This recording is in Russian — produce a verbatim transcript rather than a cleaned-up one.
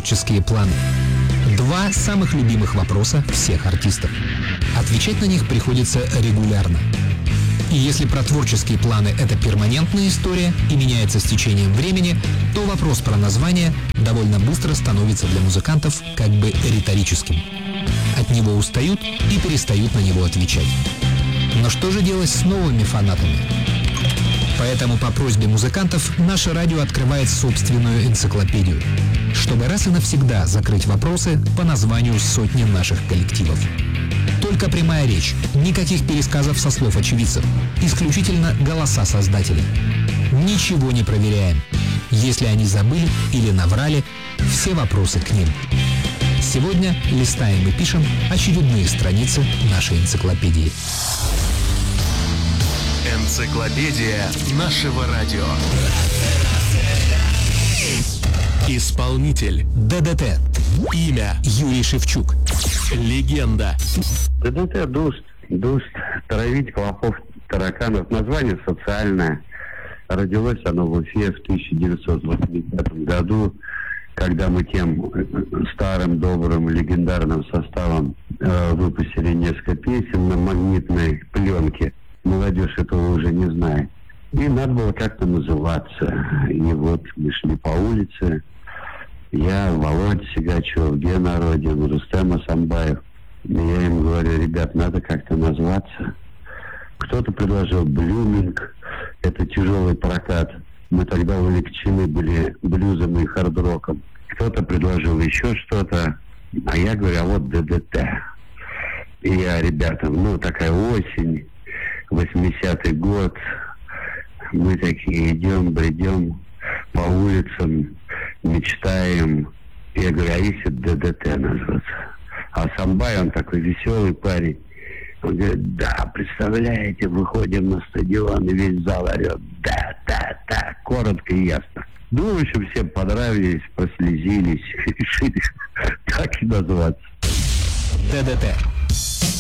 творческие планы. Два самых любимых вопроса всех артистов. Отвечать на них приходится регулярно. И если про творческие планы — это перманентная история и меняется с течением времени, то вопрос про название довольно быстро становится для музыкантов как бы риторическим. От него устают и перестают на него отвечать. Но что же делать с новыми фанатами? Поэтому по просьбе музыкантов наше радио открывает собственную энциклопедию, чтобы раз и навсегда закрыть вопросы по названию сотни наших коллективов. Только прямая речь, никаких пересказов со слов очевидцев, исключительно голоса создателей. Ничего не проверяем. Если они забыли или наврали, все вопросы к ним. Сегодня листаем и пишем очередные страницы нашей энциклопедии. Энциклопедия нашего радио. Исполнитель ДДТ. Имя Юрий Шевчук. Легенда. ДДТ Дуст. Дуст. Травить клопов, тараканов. Название социальное. Родилось оно в Уфе в тысяча девятьсот восьмидесятом году, когда мы тем старым, добрым, легендарным составом э, выпустили несколько песен на магнитной пленке. Молодежь этого уже не знает. И надо было как-то называться. И вот мы шли по улице. Я, Володя Сигачев, Гена Родин, Рустем Асамбаев. И я им говорю: ребят, надо как-то назваться. Кто-то предложил «Блюминг». Это тяжелый прокат. Мы тогда увлечены были блюзом и хард-роком. Кто-то предложил еще что-то. А я говорю: а вот ДДТ. И я ребятам, ну, такая осень, восьмидесятый год. Мы такие идем, бредем по улицам, мечтаем. Я говорю: а если ДДТ назваться? А Самбай, он такой веселый парень. Он говорит: да, представляете, выходим на стадион, и весь зал орет: да, да, да, коротко и ясно. Ну, в общем, всем понравились, прослезились, решили так и назваться. ДДТ.